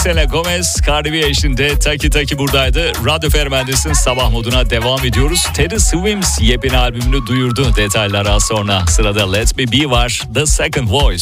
Selena Gomez, Cardi B eşliğinde Taki Taki buradaydı. Radyo Fermendes'in sabah moduna devam ediyoruz. Teddy Swims yepyeni albümünü duyurdu. Detaylara sonra. Sırada Let Me Be var. The Second Voice.